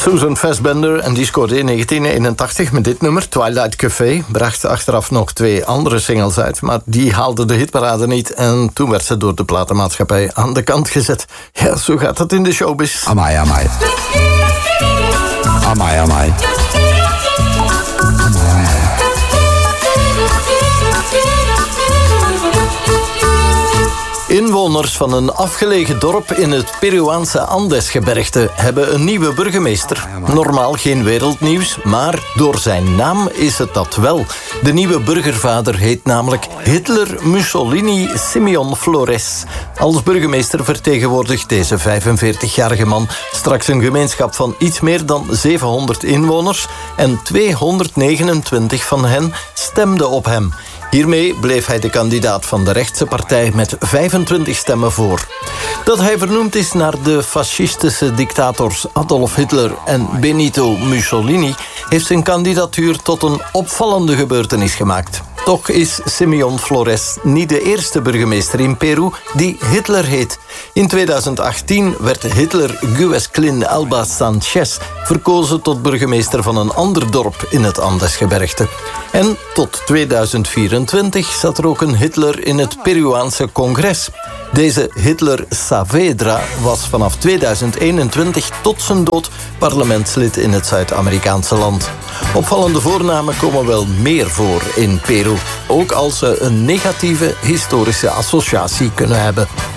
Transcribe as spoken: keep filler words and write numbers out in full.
Susan Fassbender, en die scoorde in negentien eenentachtig met dit nummer, Twilight Café. Bracht achteraf nog twee andere singles uit, maar die haalde de hitparade niet. En toen werd ze door de platenmaatschappij aan de kant gezet. Ja, zo gaat het in de showbiz. Amai, amai. Amai, amai. Inwoners van een afgelegen dorp in het Peruaanse Andesgebergte hebben een nieuwe burgemeester. Normaal geen wereldnieuws, maar door zijn naam is het dat wel. De nieuwe burgervader heet namelijk Hitler Mussolini Simeon Flores. Als burgemeester vertegenwoordigt deze vijfenveertigjarige man straks een gemeenschap van iets meer dan zevenhonderd inwoners en tweehonderdnegenentwintig van hen stemden op hem. Hiermee bleef hij de kandidaat van de rechtse partij met vijfentwintig stemmen voor. Dat hij vernoemd is naar de fascistische dictators Adolf Hitler en Benito Mussolini heeft zijn kandidatuur tot een opvallende gebeurtenis gemaakt. Toch is Simeon Flores niet de eerste burgemeester in Peru die Hitler heet. In tweeduizend achttien werd Hitler Guesclin Alba Sanchez verkozen tot burgemeester van een ander dorp in het Andesgebergte. En tot tweeduizend vierentwintig zat er ook een Hitler in het Peruaanse congres. Deze Hitler Saavedra was vanaf tweeduizend eenentwintig tot zijn dood parlementslid in het Zuid-Amerikaanse land. Opvallende voornamen komen wel meer voor in Peru, ook als ze een negatieve historische associatie kunnen hebben.